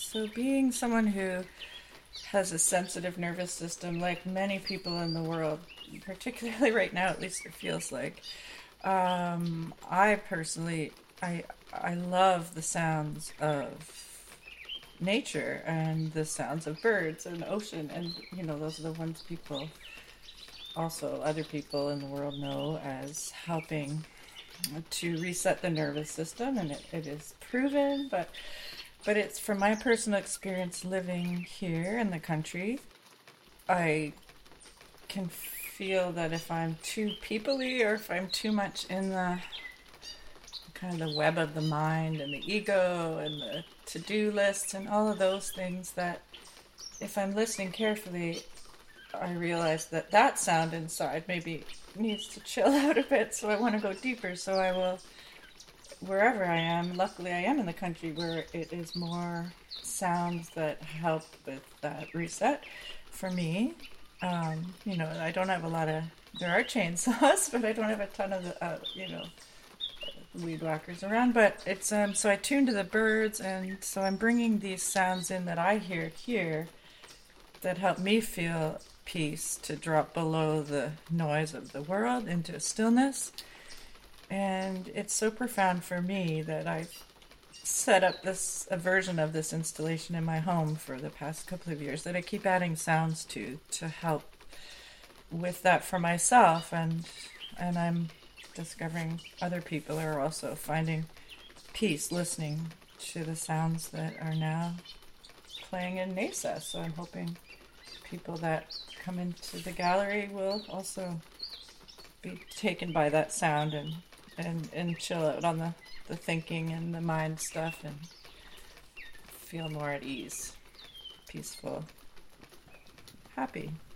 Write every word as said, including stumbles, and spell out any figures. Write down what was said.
So, being someone who has a sensitive nervous system, like many people in the world, particularly right now, at least it feels like, um, I personally, I I love the sounds of nature and the sounds of birds and ocean, and you know those are the ones people, also other people in the world, know as helping to reset the nervous system, and it, it is proven, but but it's from my personal experience living here in the country. I can feel that if I'm too peoply or if I'm too much in the kind of the web of the mind and the ego and the to-do lists and all of those things, that if I'm listening carefully, I realize that that sound inside maybe needs to chill out a bit, so I want to go deeper. So I will, wherever I am, luckily I am in the country where it is more sounds that help with that reset for me. Um, you know, I don't have a lot of, there are chainsaws, but I don't have a ton of, the, uh, you know, weed whackers around. But it's, um, so I tune to the birds, and so I'm bringing these sounds in that I hear here that help me feel peace, to drop below the noise of the world into stillness. And it's so profound for me that I've set up this a version of this installation in my home for the past couple of years that I keep adding sounds to to help with that for myself, and and I'm discovering other people are also finding peace listening to the sounds that are now playing in Mesa. So I'm hoping people that come into the gallery will also be taken by that sound and and, and chill out on the, the thinking and the mind stuff and feel more at ease, peaceful, happy.